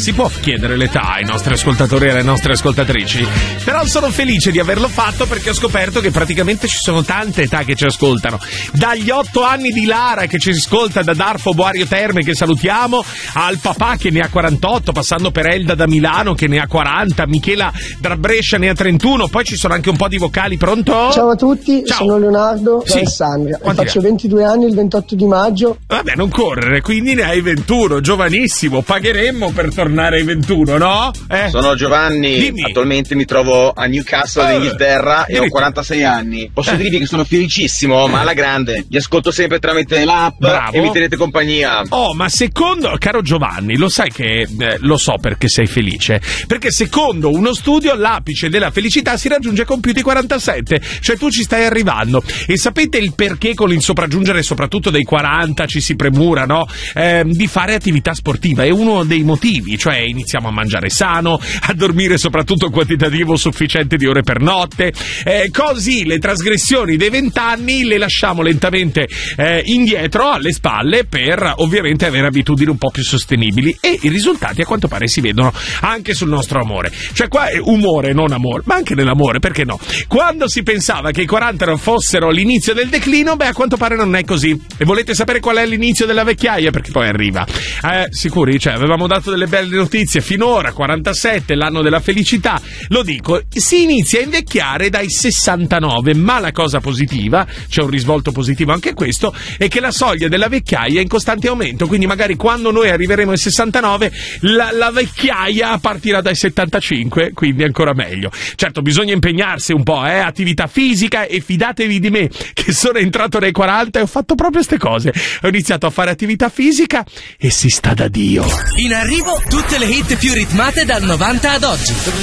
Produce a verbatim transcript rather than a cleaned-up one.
si può chiedere l'età ai nostri ascoltatori e alle nostre ascoltatrici, però sono felice di averlo fatto perché ho scoperto che praticamente ci sono tante età che ci ascoltano, dagli otto anni di Lara che ci ascolta da Darfo Boario Terme, che salutiamo, al papà che ne ha quarantotto, passando per Elda da Milano che ne ha quaranta, Michela da Brescia ne ha trentuno, poi ci sono anche un po' di vocali. Pronto? Ciao a tutti, Ciao. Sono Leonardo da Sì. Alessandria, Quanti faccio anni? ventidue anni il ventotto di maggio. Vabbè, non correre, quindi ne hai ventuno, giovanissimo, pagheremmo per tornare ai ventuno, no? Eh? Sono Giovanni, Dimmi. attualmente mi trovo a Newcastle, Eh, in Inghilterra, e ho dimmi. quarantasei anni. Posso Eh. dirvi che sono felicissimo, ma alla grande. Vi ascolto sempre tramite l'app Bravo. e mi tenete compagnia. Oh, ma secondo, caro Giovanni, lo sai che eh, lo so perché sei felice? Perché secondo uno studio l'apice della felicità si raggiunge compiuti quarantasette, cioè tu ci stai arrivando. E sapete il perché con il sopraggiungere soprattutto dei quaranta ci si premura, no? Eh, di fare attività sportiva, è uno dei motivi, cioè iniziamo a mangiare sano, a dormire soprattutto un quantitativo sufficiente di ore per notte, eh, così le trasgressioni dei vent'anni le lasciamo lentamente eh, indietro alle spalle per ovviamente avere abitudini un po' più sostenibili, e i risultati a quanto pare si vedono anche sul nostro amore, cioè qua è umore non amore, ma anche nell'amore, perché no? Quando si pensava che i quaranta non fossero l'inizio del declino, beh, a quanto pare non è così. E volete sapere qual è l'inizio della vecchiaia? Perché poi arriva. Eh, sicuri? Cioè, avevamo dato delle belle notizie finora, quarantasette, l'anno della felicità. Lo dico, si inizia a invecchiare dai sessantanove, ma la cosa positiva, c'è un risvolto positivo anche questo, è che la soglia della vecchiaia è in costante aumento, quindi magari quando noi arriveremo ai sessantanove, la, la vecchiaia partirà dai settantacinque, quindi ancora meglio. Certo, bisogna impegnarsi un po', eh, attività fisica, e fidatevi di me che sono entrato nei quaranta e ho fatto proprio ste cose. Ho iniziato a fare attività fisica e si sta da Dio. In arrivo tutte le hit più ritmate dal novanta ad oggi.